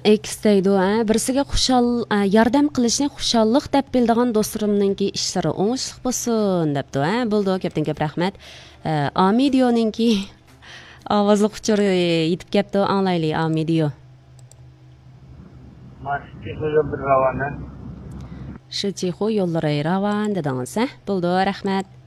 X deydi, birisiga yordam qilishni xushalliq deb bildigan do'stlarimninki ishlari o'ngishli bo'lsin debdi. Bo'ldi, ko'pdan-ko'p rahmat. Amidioninki ovozli uchuri yetib kelibdi, anglayli Amidio. Shu yo'llari ravan dedingiz, bo'ldi, rahmat.